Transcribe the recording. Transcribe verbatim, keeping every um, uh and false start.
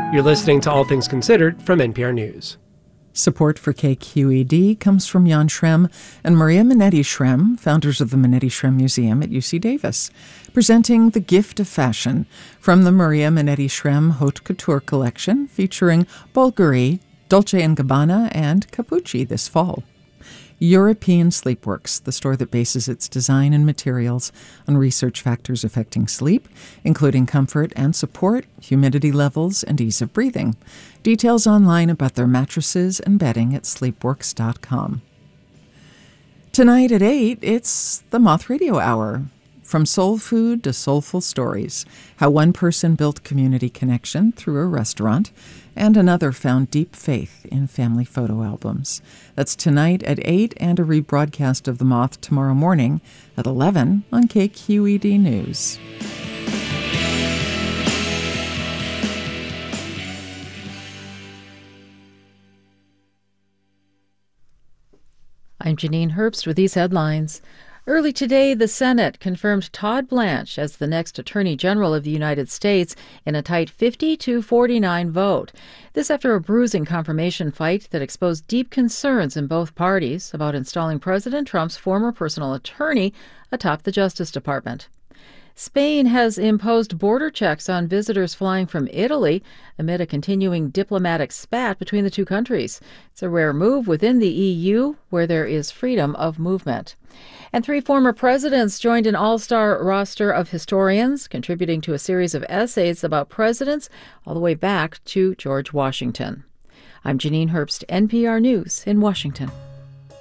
You're listening to All Things Considered from N P R News. Support for K Q E D comes from Jan Schrem and Maria Minetti Schrem, founders of the Minetti Schrem Museum at U C Davis, presenting The Gift of Fashion from the Maria Minetti Schrem Haute Couture collection featuring Bulgari, Dolce and Gabbana, and Capucci this fall. European Sleepworks, the store that bases its design and materials on research factors affecting sleep, including comfort and support, humidity levels, and ease of breathing. Details online about their mattresses and bedding at sleepworks dot com. Tonight at eight, it's the Moth Radio Hour. From soul food to soulful stories, how one person built community connection through a restaurant, and another found deep faith in family photo albums. That's tonight at eight, and a rebroadcast of The Moth tomorrow morning at eleven on K Q E D News. I'm Janine Herbst with these headlines. Early today, the Senate confirmed Todd Blanche as the next Attorney General of the United States in a tight fifty to forty-nine vote. This after a bruising confirmation fight that exposed deep concerns in both parties about installing President Trump's former personal attorney atop the Justice Department. Spain has imposed border checks on visitors flying from Italy amid a continuing diplomatic spat between the two countries. It's a rare move within the E U, where there is freedom of movement. And three former presidents joined an all-star roster of historians, contributing to a series of essays about presidents all the way back to George Washington. I'm Janine Herbst, N P R News in Washington.